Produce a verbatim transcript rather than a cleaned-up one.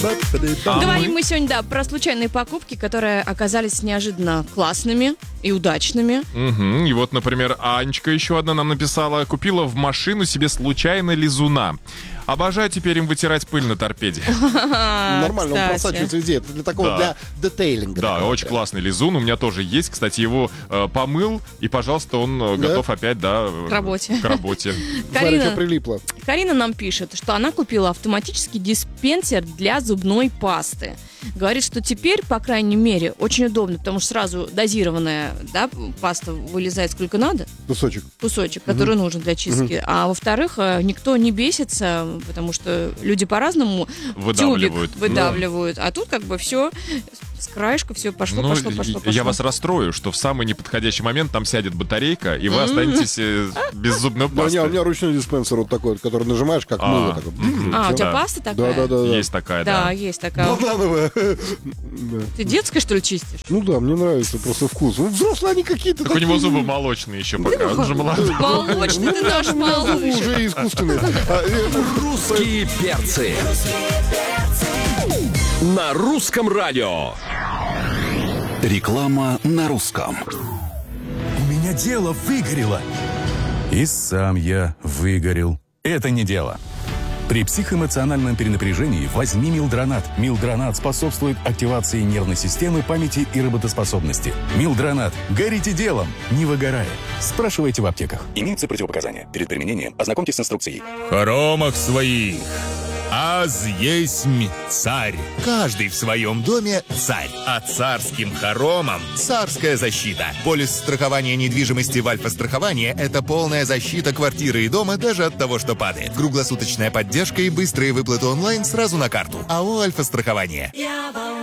А Говорим мы? мы сегодня, да, про случайные покупки, которые оказались неожиданно классными и удачными. Угу. И вот, например, Анечка еще одна нам написала: купила в машину себе случайно лизуна. Обожаю теперь им вытирать пыль на торпеде. Нормально, он Кстати. просачивается везде. Это для такого, Да. для детейлинга. Да, такого очень прям. классный лизун. У меня тоже есть. Кстати, его э, помыл, и, пожалуйста, он э, Да? готов опять, да, э, К работе. К работе. Смотри, Карина, что прилипло. Карина нам пишет, что она купила автоматический диспенсер для зубной пасты. Говорит, что теперь, по крайней мере, очень удобно, потому что сразу дозированная, да, паста вылезает сколько надо, Кусочек. кусочек, который нужен для чистки. А во-вторых, э, никто не бесится, потому что люди по-разному Выдавливают. тюбик выдавливают. А тут как бы все с краешка, все пошло, Ну, пошло, пошло, пошло. я вас расстрою, что в самый неподходящий момент там сядет батарейка, и вы останетесь э, без зубной Да, у меня, у пасты. меня ручной диспенсер вот такой, вот, который нажимаешь, как А, мыло. Такой. А, у тебя Да. паста такая? Да, да, да. да. Есть такая, Да, да. есть такая. Банановая. Да. Ты детская, что ли, чистишь? Ну да, мне нравится просто вкус. Ну, взрослые они какие-то Так у него такие. зубы молочные еще пока, он же молодой. Молочный, ты наш Зубы малыш. уже искусственные. А, э, Русские перцы. На русском радио. Реклама на русском. У меня дело выгорело. И сам я выгорел. Это не дело. При психоэмоциональном перенапряжении возьми Милдронат. Милдронат способствует активации нервной системы, памяти и работоспособности. Милдронат. Горите делом, не выгорая. Спрашивайте в аптеках. Имеются противопоказания. Перед применением ознакомьтесь с инструкцией. В хоромах своих аз есмь царь. Каждый в своем доме царь. А царским хоромам царская защита. Полис страхования недвижимости в Альфа-страховании – это полная защита квартиры и дома даже от того, что падает. Круглосуточная поддержка и быстрые выплаты онлайн сразу на карту. АО «Альфа-страхование».